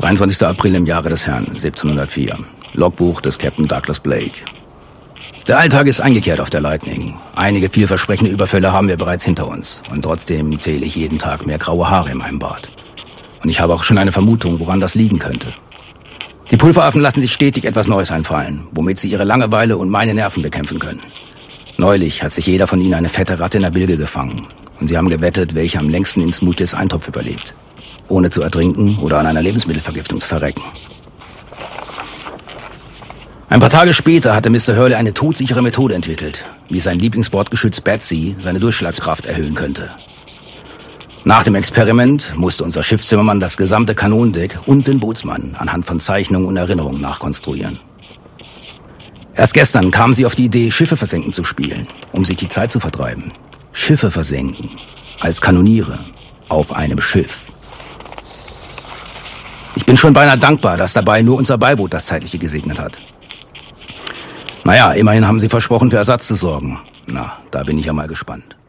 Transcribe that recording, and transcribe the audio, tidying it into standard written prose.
23. April im Jahre des Herrn, 1704. Logbuch des Captain Douglas Blake. Der Alltag ist eingekehrt auf der Lightning. Einige vielversprechende Überfälle haben wir bereits hinter uns. Und trotzdem zähle ich jeden Tag mehr graue Haare in meinem Bart. Und ich habe auch schon eine Vermutung, woran das liegen könnte. Die Pulveraffen lassen sich stetig etwas Neues einfallen, womit sie ihre Langeweile und meine Nerven bekämpfen können. Neulich hat sich jeder von ihnen eine fette Ratte in der Bilge gefangen. Und sie haben gewettet, welche am längsten in Smoothies Eintopf überlebt. Ohne zu ertrinken oder an einer Lebensmittelvergiftung zu verrecken. Ein paar Tage später hatte Mr. Hurley eine todsichere Methode entwickelt, wie sein Lieblingsbordgeschütz Betsy seine Durchschlagskraft erhöhen könnte. Nach dem Experiment musste unser Schiffszimmermann das gesamte Kanonendeck und den Bootsmann anhand von Zeichnungen und Erinnerungen nachkonstruieren. Erst gestern kamen sie auf die Idee, Schiffe versenken zu spielen, um sich die Zeit zu vertreiben. Schiffe versenken, als Kanoniere, auf einem Schiff. Ich bin schon beinahe dankbar, dass dabei nur unser Beiboot das Zeitliche gesegnet hat. Naja, immerhin haben sie versprochen, für Ersatz zu sorgen. Na, da bin ich ja mal gespannt.